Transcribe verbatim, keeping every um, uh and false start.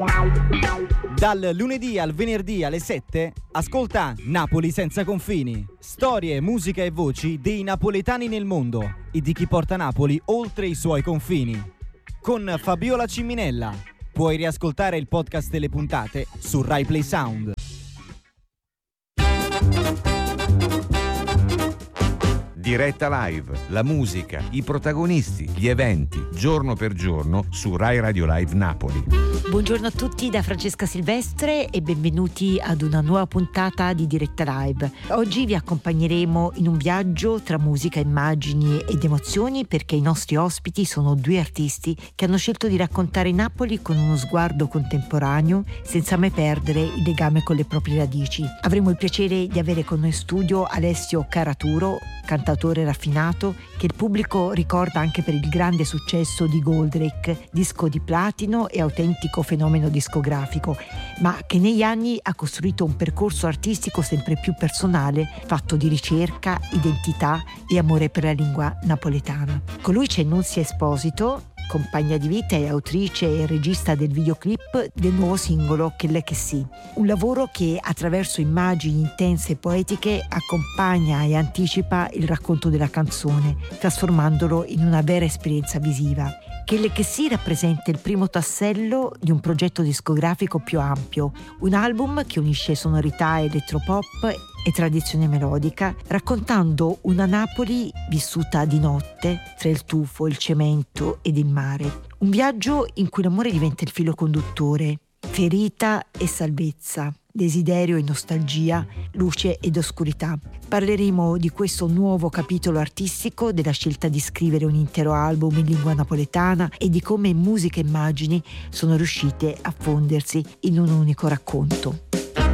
Dal lunedì al venerdì alle sette, ascolta Napoli senza confini. Storie, musica e voci dei napoletani nel mondo e di chi porta Napoli oltre i suoi confini. Con Fabiola Ciminella. Puoi riascoltare il podcast delle puntate su Rai Play Sound. Diretta Live, la musica, i protagonisti, gli eventi, giorno per giorno su Rai Radio Live Napoli. Buongiorno a tutti da Francesca Silvestre e benvenuti ad una nuova puntata di Diretta Live. Oggi vi accompagneremo in un viaggio tra musica, immagini ed emozioni, perché i nostri ospiti sono due artisti che hanno scelto di raccontare Napoli con uno sguardo contemporaneo, senza mai perdere il legame con le proprie radici. Avremo il piacere di avere con noi in studio Alessio Caraturo, cantautore raffinato che il pubblico ricorda anche per il grande successo di Goldrake, disco di platino e autentico fenomeno discografico, ma che negli anni ha costruito un percorso artistico sempre più personale, fatto di ricerca, identità e amore per la lingua napoletana. Con lui c'è Nunzia Esposito, compagna di vita e autrice e regista del videoclip del nuovo singolo Chelle che sì. Un lavoro che attraverso immagini intense e poetiche accompagna e anticipa il racconto della canzone, trasformandolo in una vera esperienza visiva. Chelle che sì rappresenta il primo tassello di un progetto discografico più ampio, un album che unisce sonorità elettropop e tradizione melodica, raccontando una Napoli vissuta di notte tra il tufo, il cemento ed il mare. Un viaggio in cui l'amore diventa il filo conduttore, ferita e salvezza, desiderio e nostalgia, luce ed oscurità. Parleremo di questo nuovo capitolo artistico, della scelta di scrivere un intero album in lingua napoletana e di come musica e immagini sono riuscite a fondersi in un unico racconto.